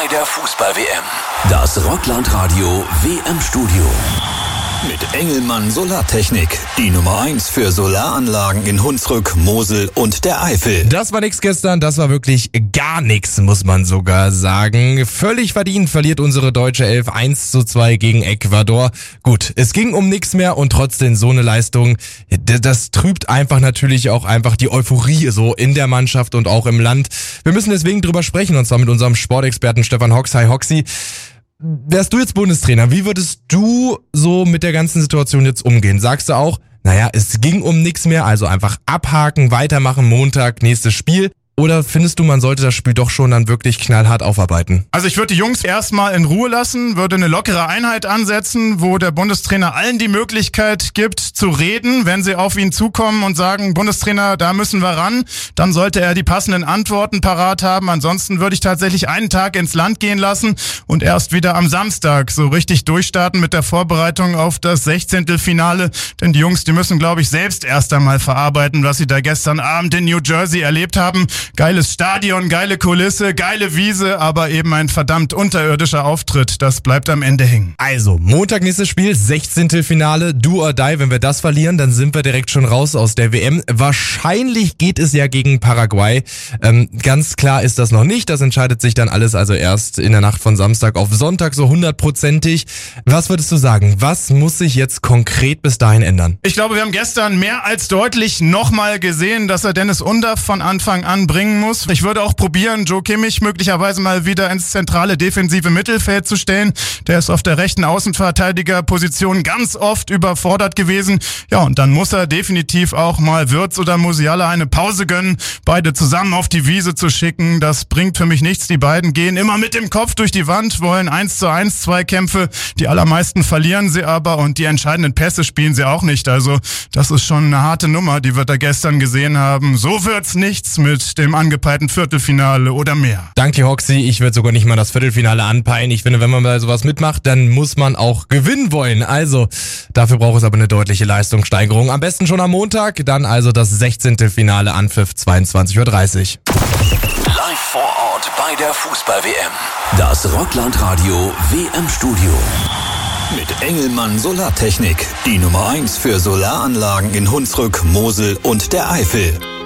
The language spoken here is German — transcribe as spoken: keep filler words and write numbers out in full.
bei der Fußball-W M. Das Rockland-Radio W M-Studio. Mit Engelmann Solartechnik. Die Nummer eins für Solaranlagen in Hunsrück, Mosel und der Eifel. Das war nix gestern, das war wirklich gar nix, muss man sogar sagen. Völlig verdient verliert unsere deutsche Elf eins zu zwei gegen Ecuador. Gut, es ging um nix mehr und trotzdem so eine Leistung, das trübt einfach natürlich auch einfach die Euphorie so in der Mannschaft und auch im Land. Wir müssen deswegen drüber sprechen und zwar mit unserem Sportexperten Stefan Hox. Hi Hoxi. Wärst du jetzt Bundestrainer, wie würdest du so mit der ganzen Situation jetzt umgehen? Sagst du auch, naja, es ging um nichts mehr, also einfach abhaken, weitermachen, Montag, nächstes Spiel? Oder findest du, man sollte das Spiel doch schon dann wirklich knallhart aufarbeiten? Also ich würde die Jungs erstmal in Ruhe lassen, würde eine lockere Einheit ansetzen, wo der Bundestrainer allen die Möglichkeit gibt zu reden. Wenn sie auf ihn zukommen und sagen, Bundestrainer, da müssen wir ran, dann sollte er die passenden Antworten parat haben. Ansonsten würde ich tatsächlich einen Tag ins Land gehen lassen und erst wieder am Samstag so richtig durchstarten mit der Vorbereitung auf das Sechzehntelfinale. Denn die Jungs, die müssen, glaube ich, selbst erst einmal verarbeiten, was sie da gestern Abend in New Jersey erlebt haben. Geiles Stadion, geile Kulisse, geile Wiese, aber eben ein verdammt unterirdischer Auftritt. Das bleibt am Ende hängen. Also, Montag nächstes Spiel, Sechzehntelfinale, do or die. Wenn wir das verlieren, dann sind wir direkt schon raus aus der W M. Wahrscheinlich geht es ja gegen Paraguay. Ähm, ganz klar ist das noch nicht. Das entscheidet sich dann alles also erst in der Nacht von Samstag auf Sonntag, so hundertprozentig. Was würdest du sagen? Was muss sich jetzt konkret bis dahin ändern? Ich glaube, wir haben gestern mehr als deutlich nochmal gesehen, dass er Dennis Undaff von Anfang an bringen muss. Ich würde auch probieren, Joe Kimmich möglicherweise mal wieder ins zentrale defensive Mittelfeld zu stellen. Der ist auf der rechten Außenverteidigerposition ganz oft überfordert gewesen. Ja, und dann muss er definitiv auch mal Wirtz oder Musiala eine Pause gönnen, beide zusammen auf die Wiese zu schicken. Das bringt für mich nichts. Die beiden gehen immer mit dem Kopf durch die Wand, wollen eins zu eins Zweikämpfe. Die allermeisten verlieren sie aber und die entscheidenden Pässe spielen sie auch nicht. Also das ist schon eine harte Nummer, die wir da gestern gesehen haben. So wird's nichts mit dem angepeilten Viertelfinale oder mehr. Danke, Hoxi. Ich würde sogar nicht mal das Viertelfinale anpeilen. Ich finde, wenn man bei sowas mitmacht, dann muss man auch gewinnen wollen. Also, dafür braucht es aber eine deutliche Leistungssteigerung. Am besten schon am Montag, dann also das Sechzehntelfinale Anpfiff zweiundzwanzig Uhr dreißig. Live vor Ort bei der Fußball-W M. Das Rockland-Radio W M-Studio. Mit Engelmann Solartechnik. Die Nummer eins für Solaranlagen in Hunsrück, Mosel und der Eifel.